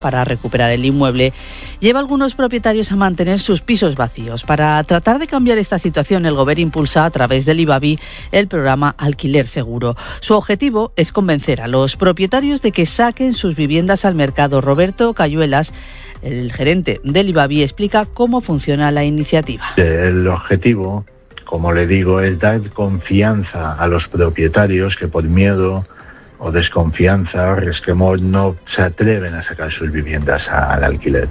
para recuperar el inmueble, lleva a algunos propietarios a mantener sus pisos vacíos. Para tratar de cambiar esta situación, el Gobierno impulsa a través del IBABI el programa Alquiler Seguro. Su objetivo es convencer a los propietarios de que saquen sus viviendas al mercado. Roberto Cayuelas, el gerente del IBABI, explica cómo funciona la iniciativa. El objetivo, como le digo, es dar confianza a los propietarios que por miedo o desconfianza o resquemor no se atreven a sacar sus viviendas al alquiler.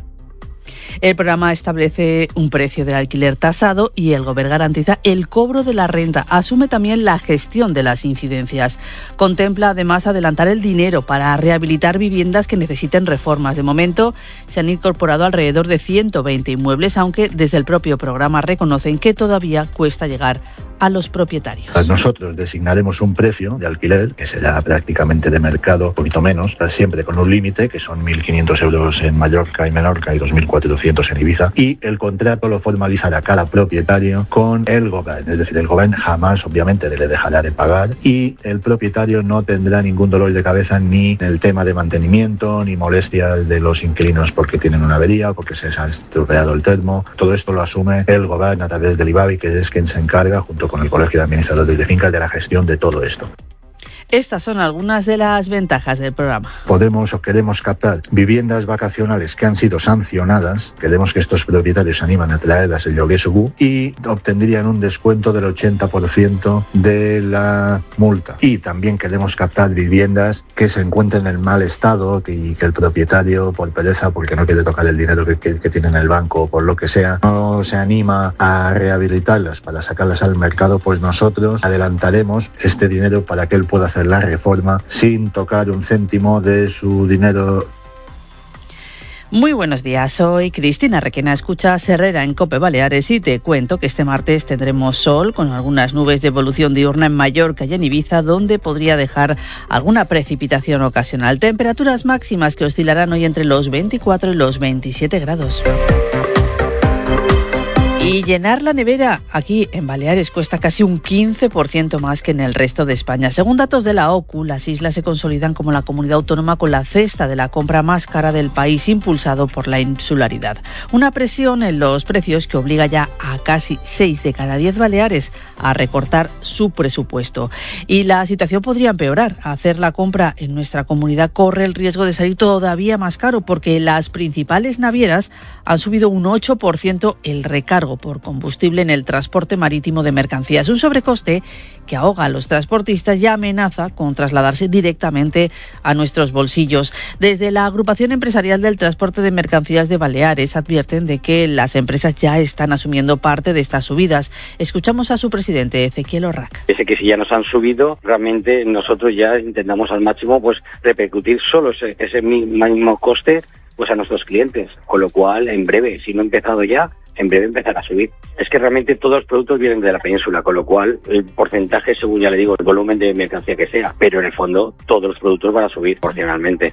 El programa establece un precio del alquiler tasado y el Gobierno garantiza el cobro de la renta. Asume también la gestión de las incidencias. Contempla además adelantar el dinero para rehabilitar viviendas que necesiten reformas. De momento se han incorporado alrededor de 120 inmuebles, aunque desde el propio programa reconocen que todavía cuesta llegar a los propietarios. Nosotros designaremos un precio de alquiler que será prácticamente de mercado, un poquito menos, siempre con un límite que son 1.500 euros en Mallorca y Menorca y 2.400 en Ibiza, y el contrato lo formalizará cada propietario con el Gobierno, es decir, el Gobierno jamás obviamente le dejará de pagar y el propietario no tendrá ningún dolor de cabeza ni en el tema de mantenimiento ni molestias de los inquilinos porque tienen una avería o porque se les ha estropeado el termo. Todo esto lo asume el Gobierno a través del IBABI, que es quien se encarga junto con el Colegio de Administradores de Fincas de la gestión de todo esto. Estas son algunas de las ventajas del programa. Podemos o queremos captar viviendas vacacionales que han sido sancionadas. Queremos que estos propietarios se animan a traerlas el lloguer segú y obtendrían un descuento del 80% de la multa. Y también queremos captar viviendas que se encuentren en mal estado y que el propietario, por pereza, porque no quiere tocar el dinero que tiene en el banco o por lo que sea, no se anima a rehabilitarlas para sacarlas al mercado, pues nosotros adelantaremos este dinero para que él pueda hacer la reforma sin tocar un céntimo de su dinero. Muy buenos días, soy Cristina Requena, escuchas Herrera en COPE Baleares y te cuento que este martes tendremos sol con algunas nubes de evolución diurna en Mallorca y en Ibiza, donde podría dejar alguna precipitación ocasional. Temperaturas máximas que oscilarán hoy entre los 24 y los 27 grados. Y llenar la nevera aquí en Baleares cuesta casi un 15% más que en el resto de España. Según datos de la OCU, las islas se consolidan como la comunidad autónoma con la cesta de la compra más cara del país, impulsado por la insularidad. Una presión en los precios que obliga ya a casi 6 de cada 10 baleares a recortar su presupuesto. Y la situación podría empeorar. Hacer la compra en nuestra comunidad corre el riesgo de salir todavía más caro porque las principales navieras han subido un 8% el recargo por combustible en el transporte marítimo de mercancías. Un sobrecoste que ahoga a los transportistas y amenaza con trasladarse directamente a nuestros bolsillos. Desde la Agrupación Empresarial del Transporte de Mercancías de Baleares advierten de que las empresas ya están asumiendo parte de estas subidas. Escuchamos a su presidente, Ezequiel Orrac. Ese que si ya nos han subido, realmente nosotros ya intentamos al máximo pues repercutir solo ese mismo coste pues a nuestros clientes, con lo cual en breve, si no ha empezado ya, en breve empezará a subir. Es que realmente todos los productos vienen de la península, con lo cual el porcentaje, según ya le digo, el volumen de mercancía que sea, pero en el fondo todos los productos van a subir proporcionalmente.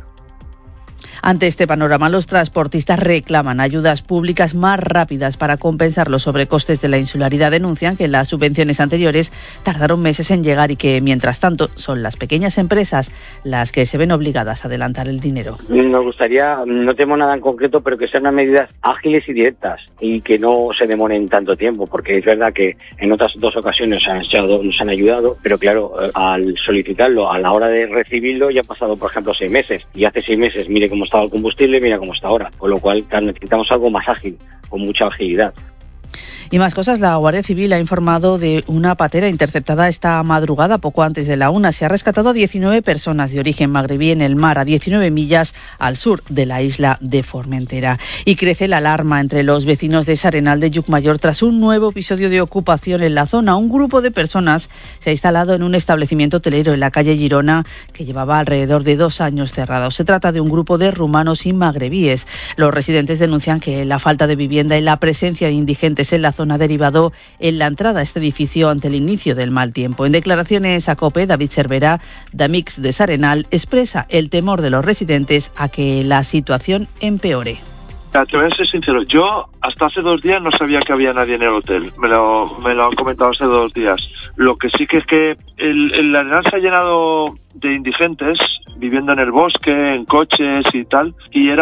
Ante este panorama, los transportistas reclaman ayudas públicas más rápidas para compensar los sobrecostes de la insularidad. Denuncian que las subvenciones anteriores tardaron meses en llegar y que, mientras tanto, son las pequeñas empresas las que se ven obligadas a adelantar el dinero. Nos gustaría, no tenemos nada en concreto, pero que sean unas medidas ágiles y directas y que no se demoren tanto tiempo, porque es verdad que en otras dos ocasiones nos han ayudado, pero claro, al solicitarlo, a la hora de recibirlo, ya han pasado, por ejemplo, 6 meses. Y hace 6 meses, mire cómo estaba el combustible, mira cómo está ahora, con lo cual necesitamos algo más ágil, con mucha agilidad. Y más cosas, la Guardia Civil ha informado de una patera interceptada esta madrugada, poco antes de la 1. Se ha rescatado a 19 personas de origen magrebí en el mar, a 19 millas al sur de la isla de Formentera. Y crece la alarma entre los vecinos de S'Arenal de Llucmajor tras un nuevo episodio de ocupación en la zona. Un grupo de personas se ha instalado en un establecimiento hotelero en la calle Girona que llevaba alrededor de 2 años cerrado. Se trata de un grupo de rumanos y magrebíes. Los residentes denuncian que la falta de vivienda y la presencia de indigentes en la zona ha derivado en la entrada a este edificio ante el inicio del mal tiempo. En declaraciones a COPE, David Cervera, d'Amics de S'Arenal, expresa el temor de los residentes a que la situación empeore. Te voy a ser sincero, yo hasta hace 2 días no sabía que había nadie en el hotel, me lo han comentado hace 2 días. Lo que sí que es que el Arenal se ha llenado de indigentes viviendo en el bosque, en coches y tal, y era